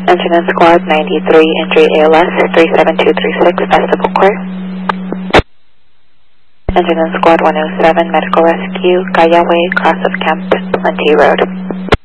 Incident Squad 93, Injury ALS 37236, Festival Court. Incident Squad 107, Medical Rescue, Gaya Way, cross of Camp Plenty Road.